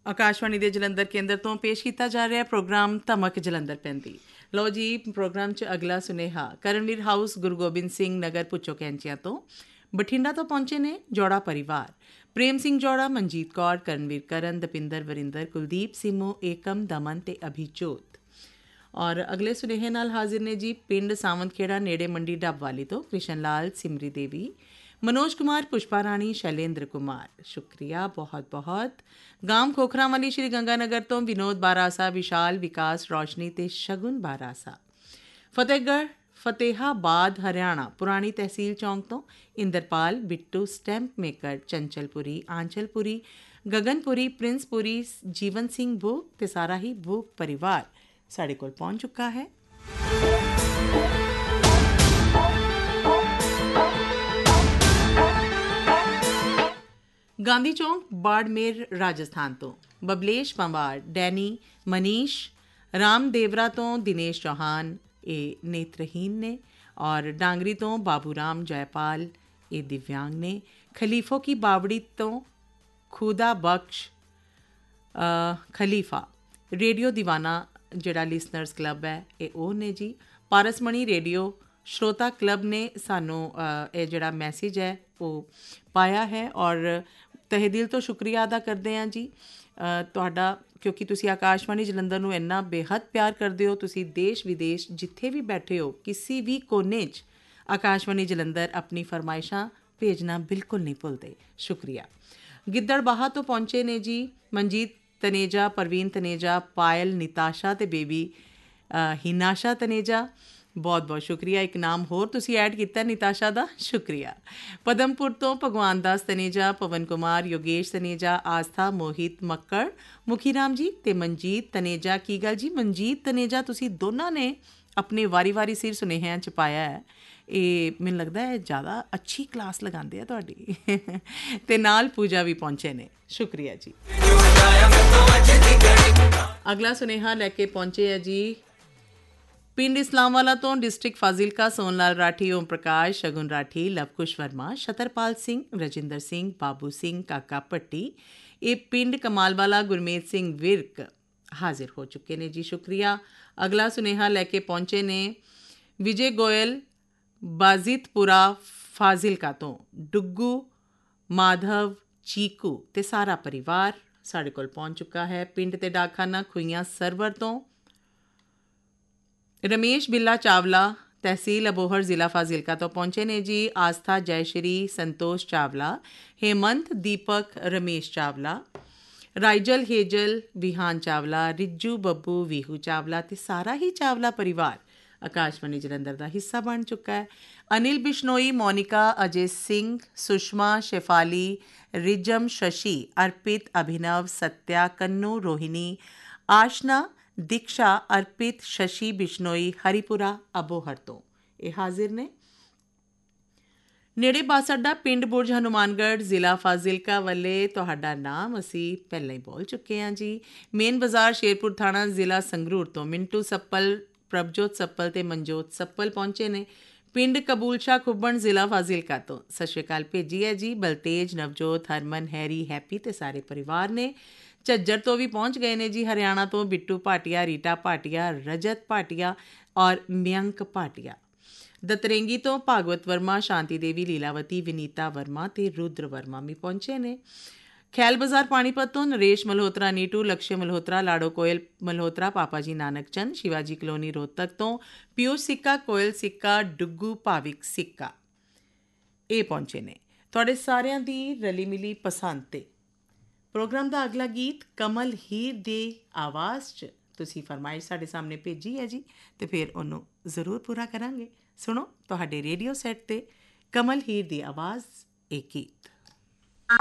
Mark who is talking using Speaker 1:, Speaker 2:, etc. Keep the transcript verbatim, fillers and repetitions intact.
Speaker 1: ਆਕਾਸ਼ਵਾਣੀ ਦੇ ਜਲੰਧਰ ਕੇਂਦਰ ਤੋਂ ਪੇਸ਼ ਕੀਤਾ ਜਾ ਰਿਹਾ ਪ੍ਰੋਗਰਾਮ ਧਮਕ ਜਲੰਧਰ ਪੈਂਦੀ। ਲਓ ਜੀ, ਪ੍ਰੋਗਰਾਮ 'ਚ ਅਗਲਾ ਸੁਨੇਹਾ ਕਰਨਵੀਰ ਹਾਊਸ ਗੁਰੂ ਗੋਬਿੰਦ ਸਿੰਘ ਨਗਰ ਪੁੱਚੋ ਕੈਂਚੀਆਂ ਤੋਂ ਬਠਿੰਡਾ ਤੋਂ ਪਹੁੰਚੇ ਨੇ ਜੋੜਾ ਪਰਿਵਾਰ। ਪ੍ਰੇਮ ਸਿੰਘ ਜੋੜਾ, ਮਨਜੀਤ ਕੌਰ, ਕਰਨਵੀਰ ਕਰਨ, ਦਪਿੰਦਰ, ਵਰਿੰਦਰ, ਕੁਲਦੀਪ, ਸਿਮੂ, ਏਕਮ, ਦਮਨ ਤੇ ਅਭਿਜੋਤ। ਔਰ ਅਗਲੇ ਸੁਨੇਹੇ ਨਾਲ ਹਾਜ਼ਰ ਨੇ ਜੀ ਪਿੰਡ ਸਾਵੰਤਖੇੜਾ ਨੇੜੇ ਮੰਡੀ ਡੱਬਵਾਲੀ ਤੋਂ ਕ੍ਰਿਸ਼ਨ ਲਾਲ, ਸਿਮਰੀ ਦੇਵੀ, मनोज कुमार, पुष्पा राणी, शैलेंद्र कुमार। शुक्रिया बहुत बहुत। गांव खोखरा वाली श्री गंगानगर तो विनोद बारासा, विशाल, विकास, रोशनी ते शगुन बारासा। फतेहगढ़ फतेहाबाद हरियाणा पुरानी तहसील चौंक तो इंदरपाल, बिट्टू, स्टैंप मेकर, चंचलपुरी, आंचलपुरी, गगनपुरी, प्रिंसपुरी, जीवन सिंह भूख ते सारा ही भूख परिवार साढ़े कोल पहुँच चुका है। गांधी चौंक बाड़मेर राजस्थान तो बबलेश पंवार, डैनी, मनीष, राम देवरा तो दिनेश चौहान ये नेत्रहीन ने, और डांगरी तो बाबू राम जयपाल ये दिव्यांग ने, खलीफों की बावड़ी तो खुदा बख्श खलीफा, रेडियो दीवाना जिहड़ा लिसनर्स क्लब है ये वो ने जी, पारसमणी रेडियो श्रोता क्लब ने सानू ये जिहड़ा मैसेज है वो पाया है, और तहे दिल तो शुक्रिया अदा करते हैं जी तुहाडा, क्योंकि तुसी आकाशवाणी जलंधर नूं इन्ना बेहद प्यार करते हो। तुसी देश विदेश जिथे भी बैठे हो, किसी भी कोने च आकाशवाणी जलंधर अपनी फरमाइशां भेजना बिल्कुल नहीं भुलते। शुक्रिया। गिद्दड़बाहा तो पहुंचे ने जी मनजीत तनेजा, परवीन तनेजा, पायल, निताशा ते बेबी हिनाशा तनेजा। बहुत बहुत शुक्रिया। एक नाम होर तुसी ऐड किया निताशा दा, शुक्रिया। पदमपुर तो भगवान दास तनेजा, पवन कुमार, योगेश तनेजा, आस्था, मोहित मक्कड़, मुखी राम जी ते मनजीत तनेजा। की गल जी मनजीत तनेजा, तुसी दोनों ने अपने वारी वारी सिर सुनेहियां च पाया है, ये मैनूं लगदा है ज़्यादा अच्छी क्लास लगांदे आ तुहाडी। ते नाल पूजा भी पहुंचे ने, शुक्रिया जी। अगला सुनेहा लैके पहुंचे है जी पिंड इस्लामवाला तो डिस्ट्रिक्ट फाजिलका सोन लाल राठी, ओम प्रकाश, शगुन राठी, लवकुश वर्मा, छतरपाल सिंह, रजिंदर सिंह, बाबू सिंह, काका भट्टी। ये पिंड कमालवाला गुरमीत सिंह विरक हाजिर हो चुके ने जी, शुक्रिया। अगला सुनेहा लैके पहुंचे ने विजय गोयल, बाजितपुरा फाजिलका तो डुग्गू, माधव, चीकू ते सारा परिवार साढ़े कोल पहुंच चुका है। पिंड ते डाकखाना खुइयां सरवर तो रमेश बिल्ला चावला, तहसील अबोहर, ज़िला फाजिलका तो पहुंचे ने जी आस्था, जयश्री, संतोष चावला, हेमंत, दीपक, रमेश चावला, राइजल, हेजल, विहान चावला, रिज्जू, बब्बू, वीहू चावला ते सारा ही चावला परिवार आकाशवाणी जलंधर का हिस्सा बन चुका है। अनिल बिश्नोई, मोनिका, अजय सिंह, सुषमा, शेफाली, रिजम, शशि, अर्पित, अभिनव, सत्या, कन्नू, रोहिणी, आशना, दीक्षा, अर्पित, शशि बिश्नोई, हरिपुरा अबोहर तो ये हाजिर ने। नेड़े बासड्डा पिंड बुरज हनुमानगढ़, ज़िला फाजिलका वाले तुहाडा नाम असी पहले ही बोल चुके हैं जी। मेन बाजार शेरपुर थाना, ज़िला संगरूर तो मिंटू सप्पल, प्रभजोत सप्पल ते मनजोत सप्पल पहुंचे ने। पिंड कबूल शाह खुब्बन, ज़िला फाजिलका तो सत श्री अकाल भेजी है जी। बलतेज, नवजोत, हरमन, हैरी, हैप्पी ते सारे परिवार ने। झज्जर तो भी पहुंच गए ने जी हरियाणा तो बिट्टू भाटिया, रीटा भाटिया, रजत भाटिया और मयंक भाटिया। दतरेंगी तो भागवत वर्मा, शांति देवी, लीलावती, विनीता वर्मा ते रुद्र वर्मा भी पहुंचे ने। खैल बाजार पानीपत तो नरेश मल्होत्रा, नीटू, लक्ष्य मल्होत्रा, लाड़ो कोयल मल्होत्रा, पापा जी नानक चंद, शिवाजी कलोनी रोहतक तो पीयूष सिक्का, कोयल सिक्का, डुग्गू, भाविक सिक्का ये पहुंचे ने। तुहाडे सारियां दी रली मिली पसंद ते प्रोग्राम का अगला गीत कमल हीर दे आवाज़ च तुसी फरमाइश साढ़े सामने भेजी है जी, तो फिर उन्होंने ज़रूर पूरा करांगे। सुनो तुहाडे रेडियो सैट ते कमल हीर दी आवाज़ एक गीत।